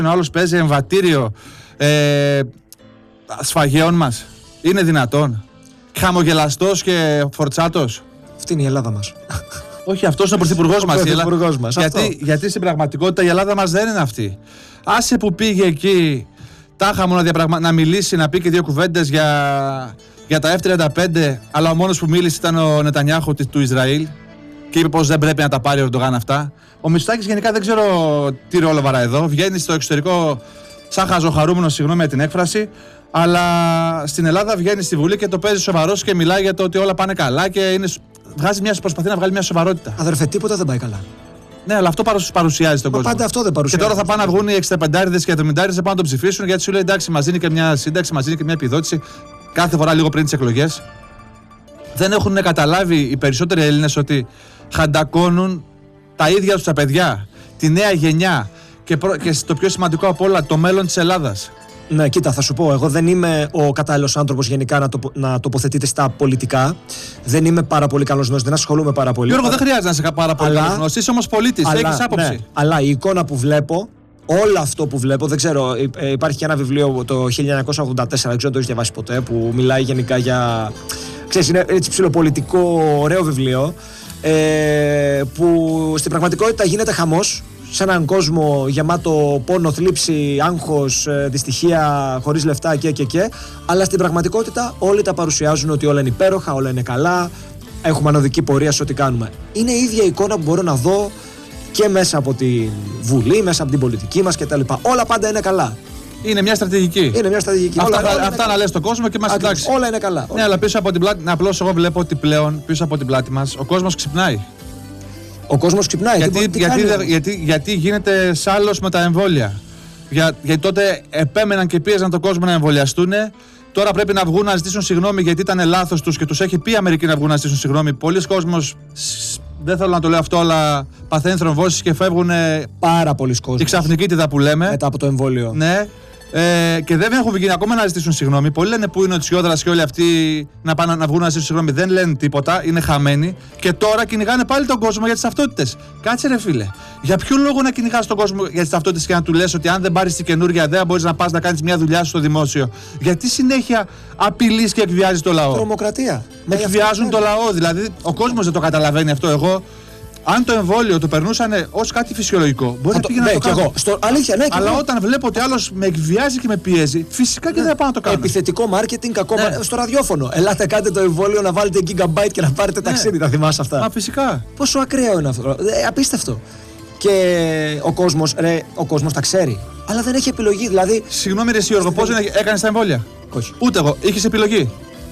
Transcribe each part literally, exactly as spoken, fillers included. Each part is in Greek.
ο άλλος παίζει εμβατήριο ε, σφαγέων μας. Είναι δυνατόν? Χαμογελαστός και φορτσάτος. Αυτή είναι η Ελλάδα μας. Όχι, αυτός είναι ο πρωθυπουργός μας. πρωθυπουργός μας. Γιατί, γιατί στην πραγματικότητα η Ελλάδα μας δεν είναι αυτή. Άσε που πήγε εκεί τάχα μου να, διαπραγμα... να μιλήσει, να πει και δύο κουβέντες για, για τα εφ τριάντα πέντε, αλλά ο μόνος που μίλησε ήταν ο Νετανιάχου του Ισραήλ και είπε πως δεν πρέπει να τα πάρει ο Ερντογάν αυτά. Ο Μητσοτάκης γενικά δεν ξέρω τι ρόλο βαρά εδώ. Βγαίνει στο εξωτερικό σαν χαζοχαρούμενος, συγγνώμη για την έκφραση, αλλά στην Ελλάδα βγαίνει στη Βουλή και το παίζει σοβαρός και μιλάει για το ότι όλα πάνε καλά και είναι... βγάζει μια, προσπαθεί να βγάλει μια σοβαρότητα. Αδερφέ, τίποτα δεν πάει καλά. Ναι, αλλά αυτό παρουσιάζει τον Μα κόσμο. πάντα αυτό δεν παρουσιάζει. Και τώρα θα πάνε να βγουν οι εξήντα πέντε και οι εβδομήντα να πάνε να τον ψηφίσουν γιατί σου λέει εντάξει, μας δίνει και μια σύνταξη, μας δίνει και μια επιδότηση κάθε φορά λίγο πριν τις εκλογές. Δεν έχουν καταλάβει οι περισσότεροι Έλληνες ότι χαντακώνουν τα ίδια τους τα παιδιά, τη νέα γενιά και, προ... και το πιο σημαντικό από όλα, το μέλλον της Ελλάδας. Ναι, κοίτα, θα σου πω. Εγώ δεν είμαι ο κατάλληλος άνθρωπος γενικά να, τοπο, να τοποθετείτε στα πολιτικά. Δεν είμαι πάρα πολύ καλός γνώστης, δεν ασχολούμαι πάρα πολύ. Γιώργο, δεν χρειάζεται να είσαι πάρα πολύ καλός γνώστης, είσαι όμως πολίτης, έχεις άποψη. Ναι, αλλά η εικόνα που βλέπω, όλο αυτό που βλέπω, δεν ξέρω, υπάρχει και ένα βιβλίο το χίλια εννιακόσια ογδόντα τέσσερα, δεν ξέρω αν το έχεις διαβάσει ποτέ, που μιλάει γενικά για. Ξέρεις, είναι έτσι ψιλοπολιτικό, ωραίο βιβλίο, ε, που στην πραγματικότητα γίνεται χαμός. Σε έναν κόσμο γεμάτο πόνο, θλίψη, άγχος, δυστυχία, χωρίς λεφτά και και και. Αλλά στην πραγματικότητα όλοι τα παρουσιάζουν ότι όλα είναι υπέροχα, όλα είναι καλά, έχουμε ανωδική πορεία σε ό,τι κάνουμε. Είναι η ίδια εικόνα που μπορώ να δω και μέσα από τη Βουλή, μέσα από την πολιτική μας κτλ. Όλα πάντα είναι καλά. Είναι μια στρατηγική. Είναι μια στρατηγική. Αυτά, όλα, όλα αυτά να λες στον κόσμο και μας εντάξει. Όλα είναι καλά. Ναι, αλλά πίσω από την πλάτη, απλώς εγώ βλέπω ότι πλέον πίσω από την πλάτη μας ο κόσμος ξυπνάει. Ο κόσμος ξυπνάει. Γιατί, τι, γιατί, τι γιατί, γιατί, γιατί γίνεται σάλος με τα εμβόλια. Για, γιατί τότε επέμεναν και πίεζαν τον κόσμο να εμβολιαστούν. Τώρα πρέπει να βγουν να ζητήσουν συγγνώμη γιατί ήταν λάθος τους και τους έχει πει η Αμερική να βγουν να ζητήσουν συγγνώμη. Πολλοί κόσμος, δεν θέλω να το λέω αυτό, αλλά παθαίνει θρομβώσεις και φεύγουν. Πάρα πολλοί κόσμος. Η ξαφνικήτηδα που λέμε. Μετά από το εμβόλιο. Ναι. Ε, και δεν έχουν βγει ακόμα να ζητήσουν συγγνώμη. Πολλοί λένε που είναι ο Τσιόδρας και όλοι αυτοί να, πάνε, να βγουν να ζητήσουν συγγνώμη. Δεν λένε τίποτα, είναι χαμένοι. Και τώρα κυνηγάνε πάλι τον κόσμο για τις ταυτότητες. Κάτσε ρε φίλε. Για ποιο λόγο να κυνηγάς τον κόσμο για τις ταυτότητες και να του λες ότι αν δεν πάρεις την καινούργια δεν μπορείς να πας να κάνεις μια δουλειά σου στο δημόσιο? Γιατί συνέχεια απειλείς και εκβιάζεις το λαό? Τρομοκρατία. Εκβιάζουν το λαό. Δηλαδή ο κόσμος δεν το καταλαβαίνει αυτό. Εγώ. Αν το εμβόλιο το περνούσαν ως κάτι φυσιολογικό, μπορεί να πήγαινε να το κάνω. Στο, αλήθεια, ναι, αλλά όταν βλέπω ότι άλλος με εκβιάζει και με πιέζει, φυσικά και ναι. δεν θα πάω να το κάνω. Επιθετικό μάρκετινγκ, κακό ναι. στο ραδιόφωνο. Ελάτε, κάντε το εμβόλιο να βάλετε gigabyte και να πάρετε ναι. ταξίδι. Τα θυμάσαι αυτά? Μα φυσικά. Πόσο ακραίο είναι αυτό. Ε, απίστευτο. Και ο κόσμος, ρε, ο κόσμος τα ξέρει. Αλλά δεν έχει επιλογή. Δηλαδή. Συγγνώμη, ρε Γιώργο, πώς έκανες τα εμβόλια? Όχι. Ούτε εγώ. Είχες επιλογή?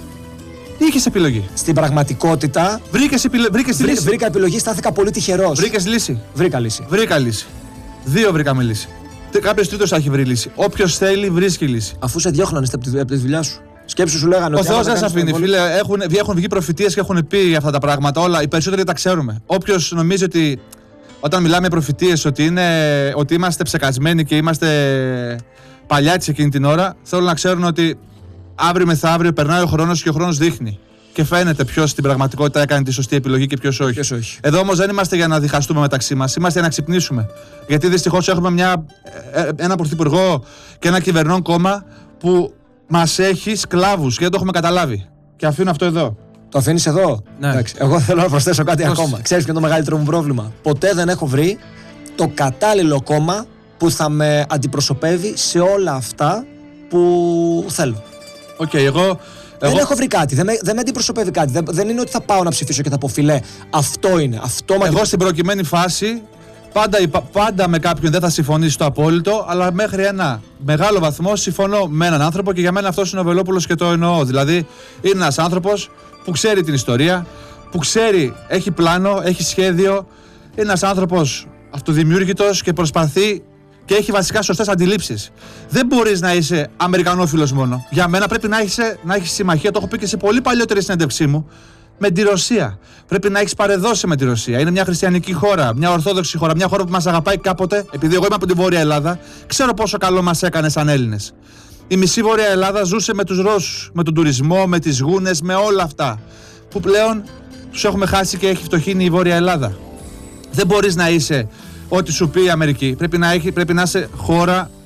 Είχες επιλογή? Στην πραγματικότητα. Βρήκες, επιλο... Βρήκες βρή... λύση. Βρήκα επιλογή, στάθηκα πολύ τυχερός. Βρήκες λύση. Βρήκα λύση. Βρήκα λύση. Δύο βρήκαμε λύση. Κάποιος τρίτος θα έχει βρει λύση. Όποιος θέλει, βρίσκει λύση. Αφού σε διώχνανε από τη δουλειά σου. Σκέψου σου λέγανε ο ότι. Ο Θεός δεν σε αφήνει, φίλε. Έχουν, έχουν βγει προφητείες και έχουν πει αυτά τα πράγματα. Όλα. Οι περισσότεροι τα ξέρουμε. Όποιος νομίζει ότι όταν μιλάμε προφητείες ότι, είναι, ότι είμαστε ψεκασμένοι και είμαστε παλιάτες εκείνη την ώρα, θέλω να ξέρουν ότι αύριο μεθαύριο περνάει ο χρόνος και ο χρόνος δείχνει. Και φαίνεται ποιος στην πραγματικότητα έκανε τη σωστή επιλογή και ποιος όχι. Ποιος όχι. Εδώ όμως δεν είμαστε για να διχαστούμε μεταξύ μας, είμαστε για να ξυπνήσουμε. Γιατί δυστυχώς έχουμε μια, ένα πρωθυπουργό και ένα κυβερνών κόμμα που μας έχει σκλάβους και δεν το έχουμε καταλάβει. Και αφήνω αυτό εδώ. Το αφήνεις εδώ? Ναι. Εντάξει, εγώ θέλω να προσθέσω κάτι Πώς... ακόμα. Ξέρεις ποιο είναι το μεγαλύτερο μου πρόβλημα? Ποτέ δεν έχω βρει το κατάλληλο κόμμα που θα με αντιπροσωπεύει σε όλα αυτά που θέλω. Οκ, okay, εγώ. Δεν Εγώ... έχω βρει κάτι, δεν με, δεν με αντιπροσωπεύει κάτι. Δεν, δεν είναι ότι θα πάω να ψηφίσω και θα πω φιλέ, αυτό είναι. Αυτό εγώ αντιπρο... στην προκειμένη φάση πάντα, πάντα με κάποιον δεν θα συμφωνήσω το απόλυτο, αλλά μέχρι ένα μεγάλο βαθμό συμφωνώ με έναν άνθρωπο και για μένα αυτός είναι ο Βελόπουλος και το εννοώ. Δηλαδή είναι ένας άνθρωπος που ξέρει την ιστορία, που ξέρει, έχει πλάνο, έχει σχέδιο, είναι ένας άνθρωπος αυτοδημιούργητος και προσπαθεί. Και έχει βασικά σωστές αντιλήψεις. Δεν μπορείς να είσαι Αμερικανόφιλος μόνο. Για μένα πρέπει να έχεις, να έχεις συμμαχία, το έχω πει και σε πολύ παλιότερη συνέντευξή μου, με τη Ρωσία. Πρέπει να έχεις παρεδώσει με τη Ρωσία. Είναι μια χριστιανική χώρα, μια ορθόδοξη χώρα, μια χώρα που μας αγαπάει κάποτε. Επειδή εγώ είμαι από τη Βόρεια Ελλάδα, ξέρω πόσο καλό μας έκανε σαν Έλληνες. Η μισή Βόρεια Ελλάδα ζούσε με τους Ρώσους, με τον τουρισμό, με τις γούνες, με όλα αυτά. Που πλέον τους έχουμε χάσει και έχει φτωχύνει η Βόρεια Ελλάδα. Δεν μπορείς να είσαι ό,τι σου πει η Αμερική. Πρέπει να, έχει, πρέπει να είσαι χώρα